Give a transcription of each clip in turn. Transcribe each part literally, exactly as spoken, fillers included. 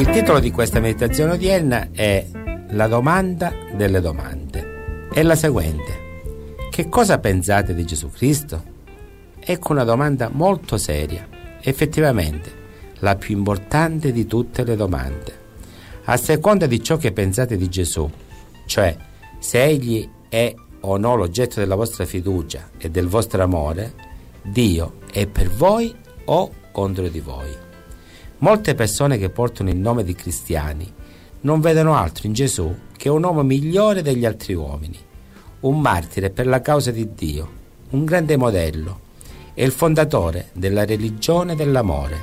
Il titolo di questa meditazione odierna è La domanda delle domande. È la seguente: che cosa pensate di Gesù Cristo? Ecco una domanda molto seria, effettivamente la più importante di tutte le domande. A seconda di ciò che pensate di Gesù, cioè se egli è o no l'oggetto della vostra fiducia e del vostro amore, Dio è per voi o contro di voi. Molte persone che portano il nome di cristiani non vedono altro in Gesù che un uomo migliore degli altri uomini, un martire per la causa di Dio, un grande modello e il fondatore della religione dell'amore.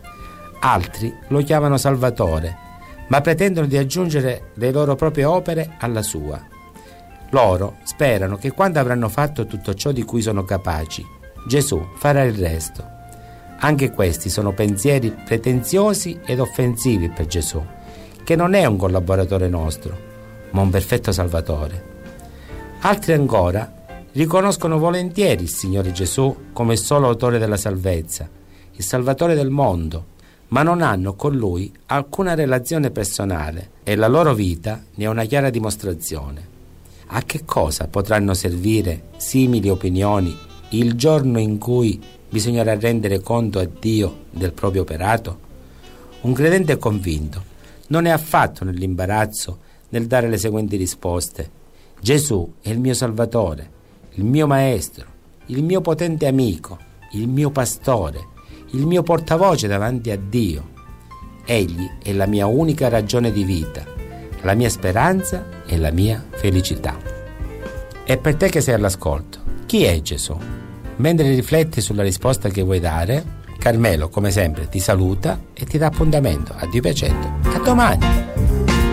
Altri lo chiamano Salvatore, ma pretendono di aggiungere le loro proprie opere alla sua. Loro sperano che quando avranno fatto tutto ciò di cui sono capaci, Gesù farà il resto. Anche questi sono pensieri pretenziosi ed offensivi per Gesù, che non è un collaboratore nostro, ma un perfetto Salvatore. Altri ancora riconoscono volentieri il Signore Gesù come il solo autore della salvezza, il Salvatore del mondo, ma non hanno con Lui alcuna relazione personale e la loro vita ne è una chiara dimostrazione. A che cosa potranno servire simili opinioni il giorno in cui bisognerà rendere conto a Dio del proprio operato? Un credente convinto non è affatto nell'imbarazzo nel dare le seguenti risposte: Gesù è il mio Salvatore, il mio Maestro, il mio potente amico, il mio pastore, il mio portavoce davanti a Dio. Egli è la mia unica ragione di vita, la mia speranza e la mia felicità. E per te che sei all'ascolto, chi è Gesù? Mentre rifletti sulla risposta che vuoi dare, Carmelo, come sempre, ti saluta e ti dà appuntamento, a Dio piacendo. A domani!